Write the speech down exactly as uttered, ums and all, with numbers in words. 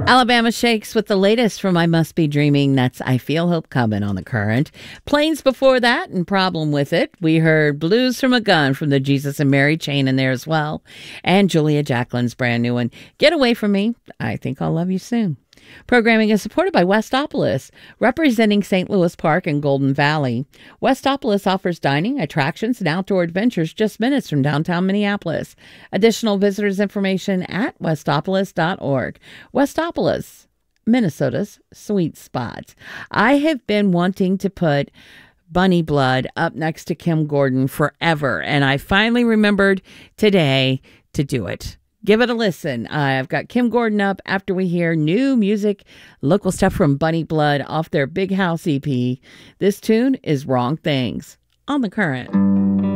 Alabama Shakes with the latest from I Must Be Dreaming. That's I Feel Hope Coming on the Current. Planes before that and Problem with It. We heard Blues from a Gun from the Jesus and Mary chain in there as well. And Julia Jacqueline's brand new one, Get Away From Me. I Think I'll Love You Soon. Programming is supported by Westopolis, representing Saint Louis Park and Golden Valley. Westopolis offers dining, attractions, and outdoor adventures just minutes from downtown Minneapolis. Additional visitors information at westopolis dot org. Westopolis, Minnesota's sweet spot. I have been wanting to put Bunny Blood up next to Kim Gordon forever, and I finally remembered today to do it. Give it a listen. Uh, I've got Kim Gordon up after we hear new music, local stuff from Bunny Blood off their Big House E P. This tune is Wrong Things on the Current.